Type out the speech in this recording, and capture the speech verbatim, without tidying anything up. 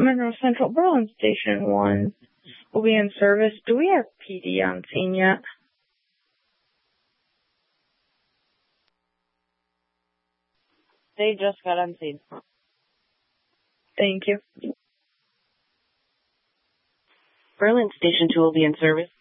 Monroe Central Berlin Station one will be in service. Do we have P D on scene yet? They just got on scene. Thank you. Berlin Station two will be in service.